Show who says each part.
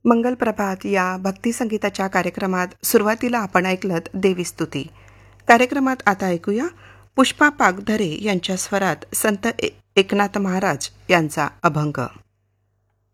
Speaker 1: मंगल प्रभात या भक्तिसंगीताच्या कार्यक्रमात सुरुवातीला आपण ऐकलत देवीस्तुती. कार्यक्रमात आता ऐकूया पुष्पा पागधरे यांच्या स्वरात संत एकनाथ महाराज यांचा अभंग.